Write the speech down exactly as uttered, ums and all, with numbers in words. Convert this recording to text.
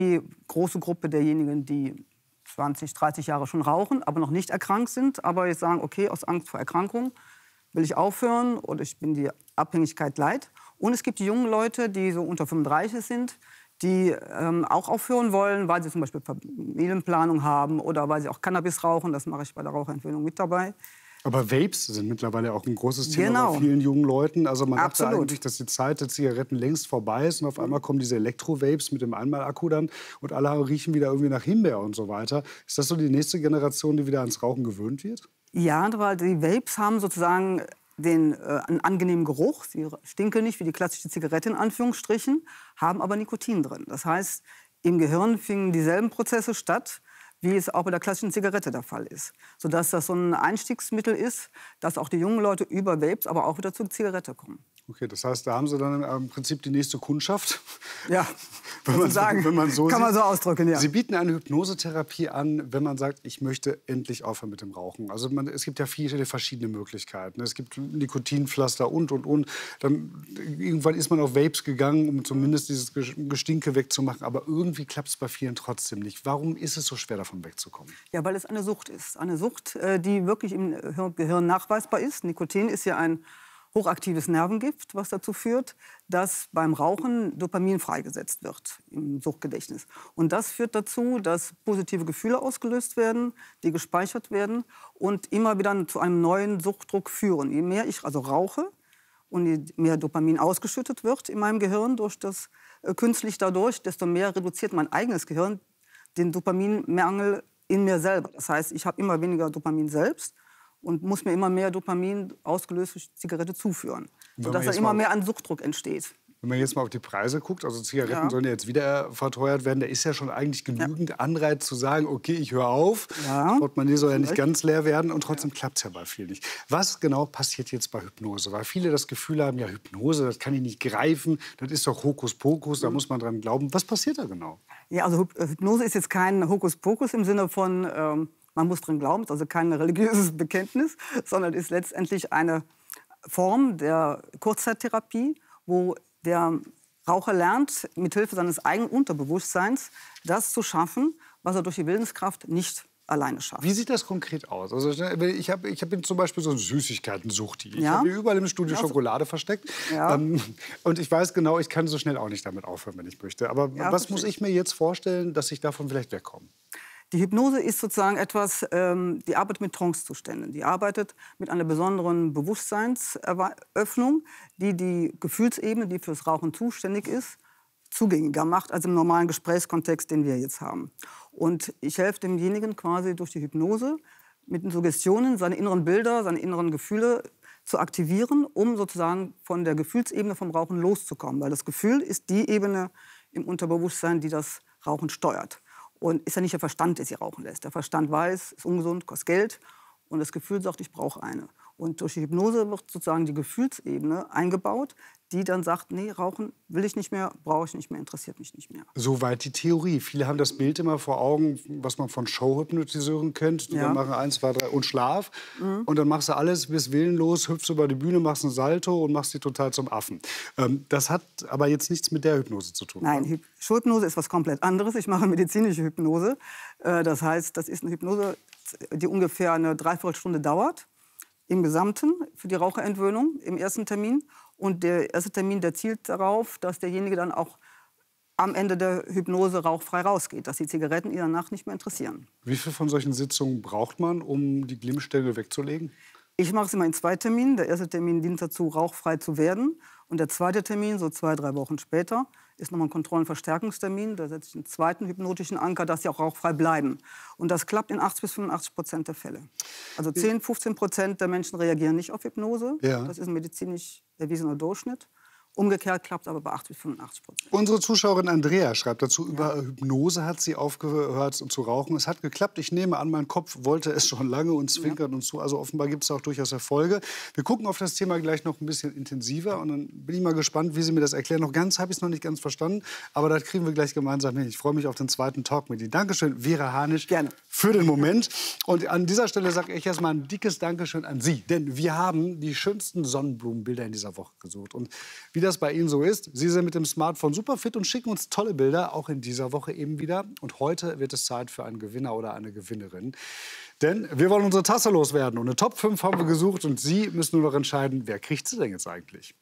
Die große Gruppe derjenigen, die zwanzig, dreißig Jahre schon rauchen, aber noch nicht erkrankt sind, aber jetzt sagen, okay, aus Angst vor Erkrankung will ich aufhören oder ich bin die Abhängigkeit leid. Und es gibt die jungen Leute, die so unter fünfunddreißig sind, die ähm, auch aufhören wollen, weil sie zum Beispiel Familienplanung haben oder weil sie auch Cannabis rauchen. Das mache ich bei der Raucherentwöhnung mit dabei. Aber Vapes sind mittlerweile auch ein großes Thema Genau. bei vielen jungen Leuten. Also man Absolut. dachte eigentlich, dass die Zeit der Zigaretten längst vorbei ist. Und auf einmal kommen diese Elektro-Vapes mit dem Einmalakku dann. Und alle riechen wieder irgendwie nach Himbeer und so weiter. Ist das so die nächste Generation, die wieder ans Rauchen gewöhnt wird? Ja, weil die Vapes haben sozusagen den, äh, einen angenehmen Geruch. Sie stinken nicht wie die klassische Zigarette in Anführungsstrichen, haben aber Nikotin drin. Das heißt, im Gehirn finden dieselben Prozesse statt, wie es auch bei der klassischen Zigarette der Fall ist. Sodass das so ein Einstiegsmittel ist, dass auch die jungen Leute über Vapes aber auch wieder zur Zigarette kommen. Okay, das heißt, da haben Sie dann im Prinzip die nächste Kundschaft. Ja, wenn man, sagen, wenn man so kann sieht. man so ausdrücken, ja. Sie bieten eine Hypnosetherapie an, wenn man sagt, ich möchte endlich aufhören mit dem Rauchen. Also man, es gibt ja viele verschiedene Möglichkeiten. Es gibt Nikotinpflaster und, und, und. Dann, irgendwann ist man auf Vapes gegangen, um zumindest dieses Gestinke wegzumachen. Aber irgendwie klappt es bei vielen trotzdem nicht. Warum ist es so schwer, davon wegzukommen? Ja, weil es eine Sucht ist. Eine Sucht, die wirklich im Gehirn nachweisbar ist. Nikotin ist ja ein hochaktives Nervengift, was dazu führt, dass beim Rauchen Dopamin freigesetzt wird im Suchtgedächtnis. Und das führt dazu, dass positive Gefühle ausgelöst werden, die gespeichert werden und immer wieder zu einem neuen Suchtdruck führen. Je mehr ich also rauche und je mehr Dopamin ausgeschüttet wird in meinem Gehirn durch das äh, künstlich dadurch, desto mehr reduziert mein eigenes Gehirn den Dopaminmangel in mir selber. Das heißt, ich habe immer weniger Dopamin selbst und muss mir immer mehr Dopamin ausgelöst durch die Zigarette zuführen, sodass da immer mehr ein Suchtdruck entsteht. Wenn man jetzt mal auf die Preise guckt, also Zigaretten Ja. sollen ja jetzt wieder verteuert werden, da ist ja schon eigentlich genügend ja. Anreiz zu sagen, okay, ich höre auf. Ja. Das Portemonnaie soll ja nicht ganz leer werden und trotzdem ja. klappt es ja bei vielen nicht. Was genau passiert jetzt bei Hypnose? Weil viele das Gefühl haben, ja, Hypnose, das kann ich nicht greifen, das ist doch Hokuspokus, da muss man dran glauben. Was passiert da genau? Ja, also Hypnose ist jetzt kein Hokuspokus im Sinne von, ähm, man muss dran glauben, also kein religiöses Bekenntnis, sondern ist letztendlich eine Form der Kurzzeittherapie, wo der Raucher lernt, mithilfe seines eigenen Unterbewusstseins das zu schaffen, was er durch die Willenskraft nicht alleine schafft. Wie sieht das konkret aus? Also ich habe ich hab zum Beispiel so eine Süßigkeiten-Sucht. Ich ja? habe überall im Studio ja, Schokolade versteckt. Ja. Ähm, und ich weiß genau, ich kann so schnell auch nicht damit aufhören, wenn ich möchte. Aber ja, was muss ich mir jetzt vorstellen, dass ich davon vielleicht wegkomme? Die Hypnose ist sozusagen etwas, ähm, die arbeitet mit Trancezuständen. Die arbeitet mit einer besonderen Bewusstseinsöffnung, die die Gefühlsebene, die fürs Rauchen zuständig ist, zugänglicher macht als im normalen Gesprächskontext, den wir jetzt haben. Und ich helfe demjenigen quasi durch die Hypnose mit den Suggestionen, seine inneren Bilder, seine inneren Gefühle zu aktivieren, um sozusagen von der Gefühlsebene vom Rauchen loszukommen. Weil das Gefühl ist die Ebene im Unterbewusstsein, die das Rauchen steuert. Und ist ja nicht der Verstand, der sie rauchen lässt. Der Verstand weiß, ist ungesund, kostet Geld. Und das Gefühl sagt, ich brauche eine. Und durch die Hypnose wird sozusagen die Gefühlsebene eingebaut, die dann sagt, nee, Rauchen will ich nicht mehr, brauche ich nicht mehr, interessiert mich nicht mehr. Soweit die Theorie. Viele haben das Bild immer vor Augen, was man von Showhypnotiseuren kennt. Die Ja. dann machen eins, zwei, drei und Schlaf. Mhm. Und dann machst du alles, bist willenlos, hüpfst über die Bühne, machst einen Salto und machst dich total zum Affen. Ähm, das hat aber jetzt nichts mit der Hypnose zu tun. Nein, Hy- Showhypnose ist was komplett anderes. Ich mache medizinische Hypnose. Äh, das heißt, das ist eine Hypnose, die ungefähr eine Dreiviertelstunde dauert. Im Gesamten für die Raucherentwöhnung im ersten Termin. Und der erste Termin, der zielt darauf, dass derjenige dann auch am Ende der Hypnose rauchfrei rausgeht, dass die Zigaretten ihn danach nicht mehr interessieren. Wie viel von solchen Sitzungen braucht man, um die Glimmstelle wegzulegen? Ich mache es immer in zwei Terminen. Der erste Termin dient dazu, rauchfrei zu werden. Und der zweite Termin, so zwei, drei Wochen später, ist nochmal ein Kontrollenverstärkungstermin. Da setze ich einen zweiten hypnotischen Anker, dass sie auch rauchfrei bleiben. Und das klappt in achtzig bis fünfundachtzig Prozent der Fälle. Also zehn, fünfzehn Prozent der Menschen reagieren nicht auf Hypnose. Ja. Das ist ein medizinisch erwiesener Durchschnitt. Umgekehrt klappt es aber bei achtzig bis fünfundachtzig Prozent. Unsere Zuschauerin Andrea schreibt dazu, über Hypnose hat sie aufgehört zu rauchen. Es hat geklappt. Ich nehme an, mein Kopf wollte es schon lange und zwinkert ja. und so. Also offenbar gibt es auch durchaus Erfolge. Wir gucken auf das Thema gleich noch ein bisschen intensiver. Und dann bin ich mal gespannt, wie Sie mir das erklären. Noch ganz habe ich es noch nicht ganz verstanden. Aber das kriegen wir gleich gemeinsam hin. Ich freue mich auf den zweiten Talk mit Ihnen. Dankeschön, Vera Hanisch, Gerne. für den Moment. Und an dieser Stelle sage ich erstmal ein dickes Dankeschön an Sie. Denn wir haben die schönsten Sonnenblumenbilder in dieser Woche gesucht. Und wie wie das bei Ihnen so ist. Sie sind mit dem Smartphone super fit und schicken uns tolle Bilder, auch in dieser Woche eben wieder. Und heute wird es Zeit für einen Gewinner oder eine Gewinnerin. Denn wir wollen unsere Tasse loswerden. Und eine Top fünf haben wir gesucht und Sie müssen nur noch entscheiden, wer kriegt sie denn jetzt eigentlich?